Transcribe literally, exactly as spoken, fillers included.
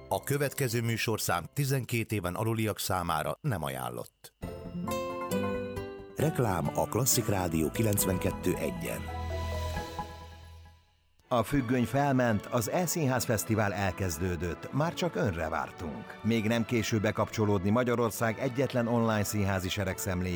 A következő műsorszám tizenkét éven aluliak számára nem ajánlott. Reklám a Klasszik Rádió kilencvenkettő egyen. A függöny felment, az E-Színház Fesztivál elkezdődött, már csak önre vártunk. Még nem késő bekapcsolódni Magyarország egyetlen online színházi seregszemléjébe,